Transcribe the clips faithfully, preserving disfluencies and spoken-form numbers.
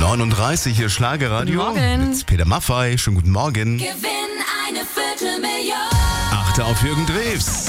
neununddreißig, hier Schlagerradio. Guten Morgen. Mit Peter Maffay. Schönen guten Morgen. Gewinn eine Viertelmillion. Achte auf Jürgen Drews.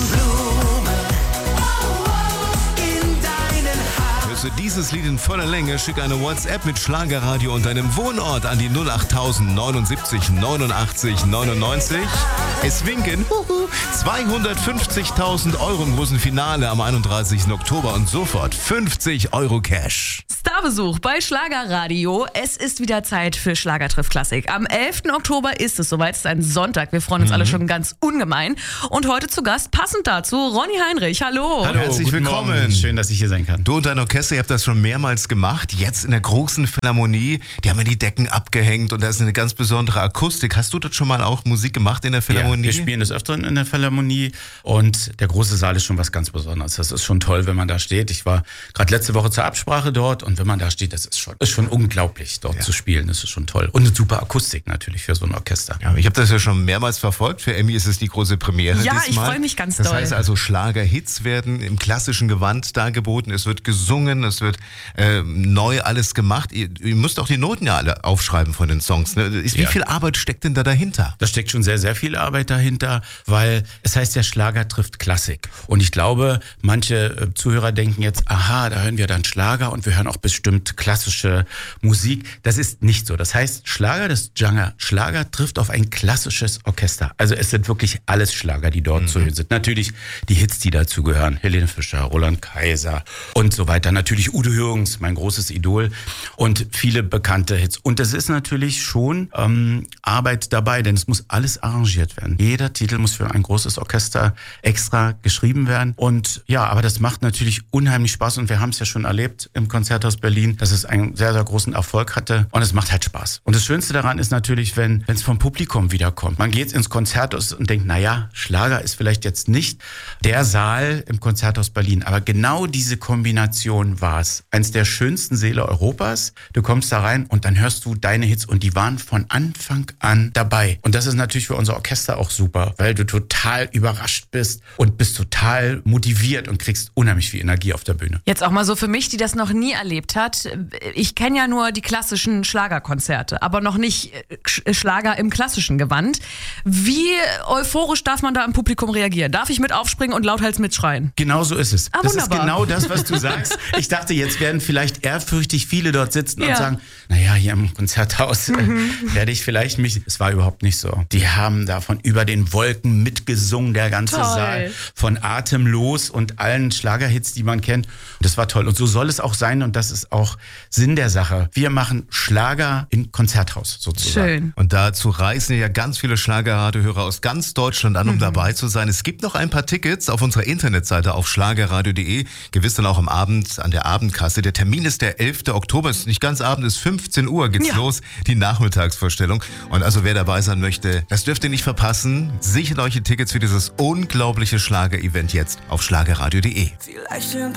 Hörst du dieses Lied in voller Länge, schick eine WhatsApp mit Schlagerradio und deinem Wohnort an die null acht tausend neunundsiebzig neunundachtzig neunundneunzig. Es winken huhu, zweihundertfünfzigtausend Euro im großen Finale am einunddreißigsten Oktober und sofort fünfzig Euro Cash. Starbesuch bei Schlagerradio. Es ist wieder Zeit für Schlagertriff Klassik. Am elften Oktober ist es soweit, es ist ein Sonntag. Wir freuen uns Mhm. alle schon ganz ungemein. Und heute zu Gast, passend dazu, Ronny Heinrich. Hallo. Hallo, herzlich guten willkommen. Morgen. Schön, dass ich hier sein kann. Du und dein Orchester, ihr habt das schon mehrmals gemacht. Jetzt in der großen Philharmonie. Die haben ja die Decken abgehängt und da ist eine ganz besondere Akustik. Hast du dort schon mal auch Musik gemacht in der Philharmonie? Ja, wir spielen des Öfteren in der Philharmonie und der große Saal ist schon was ganz Besonderes. Das ist schon toll, wenn man da steht. Ich war gerade letzte Woche zur Absprache dort und wenn man da steht, das ist schon, ist schon unglaublich, dort Ja. zu spielen. Das ist schon toll. Und eine super Akustik natürlich für so ein Orchester. Ja, ich habe das ja schon mehrmals verfolgt. Für Emmy ist es die große Premiere Ja, diesmal. ich freu mich ganz Das doll. heißt also, Schlagerhits werden im klassischen Gewand dargeboten. Es wird gesungen, es wird äh, neu alles gemacht. Ihr, ihr müsst auch die Noten ja alle aufschreiben von den Songs. Ne? Ist- Wie Ja. viel Arbeit steckt denn da dahinter? Da steckt schon sehr, sehr viel Arbeit dahinter, weil es heißt ja, Schlager trifft Klassik. Und ich glaube, manche äh, Zuhörer denken jetzt, aha, da hören wir dann Schlager und wir hören auch bestimmt klassische Musik. Das ist nicht so. Das heißt, Schlager, das Genre Schlager trifft auf ein klassisches Orchester. Also es sind wirklich alles Schlager, die dort zu hören sind. Natürlich die Hits, die dazu gehören. Helene Fischer, Roland Kaiser und so weiter. Natürlich Udo Jürgens, mein großes Idol. Und viele bekannte Hits. Und es ist natürlich schon ähm, Arbeit dabei, denn es muss alles arrangiert werden. Jeder Titel muss für ein großes Orchester extra geschrieben werden. Und ja, aber das macht natürlich unheimlich Spaß. Und wir haben es ja schon erlebt im Konzerthaus Berlin, dass es einen sehr, sehr großen Erfolg hatte. Und es macht halt Spaß. Und das Schönste daran ist natürlich, wenn wenn es vom Publikum wiederkommt. Man geht ins Konzerthaus und denkt, naja, Schlager ist vielleicht jetzt nicht der Saal im Konzerthaus Berlin. Aber genau diese Kombination war es. Eins der schönsten Säle Europas. Du kommst da rein und dann hörst du deine Hits und die waren von Anfang an dabei. Und das ist natürlich für unser Orchester auch super, weil du total überrascht bist und bist total motiviert und kriegst unheimlich viel Energie auf der Bühne. Jetzt auch mal so für mich, die das noch nie erlebt hat. Ich kenne ja nur die klassischen Schlagerkonzerte, aber noch nicht Sch- Schlager im klassischen Gewand. Wie euphorisch darf man da im Publikum reagieren? Darf ich mit aufspringen und lauthals mitschreien? Genau so ist es. Ah, das ist wunderbar. genau das, was du sagst. Ich dachte, jetzt werden vielleicht ehrfürchtig viele dort sitzen Ja. und sagen, naja, hier im Konzerthaus äh, werde ich vielleicht mich... Es war überhaupt nicht so. Die haben da von über den Wolken mitgesungen, der ganze Toll. Saal. Von Atemlos und allen Schlagerhits, die man kennt. Und das war toll. Und so soll es auch sein und das ist auch Sinn der Sache. Wir machen Schlager im Konzerthaus sozusagen. Schön. Und dazu reisen ja ganz viele Schlagerradiohörer aus ganz Deutschland an, um dabei zu sein. Es gibt noch ein paar Tickets auf unserer Internetseite auf schlagerradio punkt de. Gewiss dann auch am Abend an der Abendkasse. Der Termin ist der elften Oktober. Ist nicht ganz Abend, ist fünfzehn Uhr geht's Ja. los. Die Nachmittagsvorstellung. Und also wer dabei sein möchte, das dürft ihr nicht verpassen. Sichert euch die Tickets für dieses unglaubliche Schlager-Event jetzt auf schlagerradio punkt de. Vielleicht